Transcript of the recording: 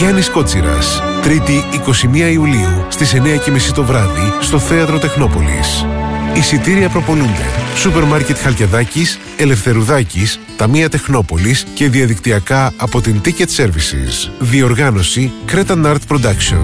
Γιάννης Κότσιρας. Τρίτη 21 Ιουλίου στις 9:30 το βράδυ στο Θέατρο Τεχνόπολης. Εισιτήρια προπολούνται. Σούπερ Μάρκετ Χαλκιαδάκης, Ελευθερουδάκης, Ταμεία Τεχνόπολης και διαδικτυακά από την Ticket Services. Διοργάνωση Cretan Art Production.